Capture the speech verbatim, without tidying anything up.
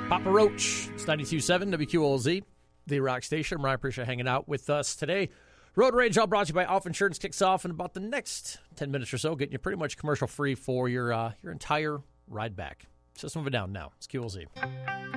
Papa Roach, it's ninety-two point seven W Q L Z, the rock station. I appreciate hanging out with us today. Road Rage, all brought to you by Alpha Insurance, kicks off in about the next ten minutes or so, getting you pretty much commercial free for your uh, your entire ride back. So let's move it down now. It's Q L Z.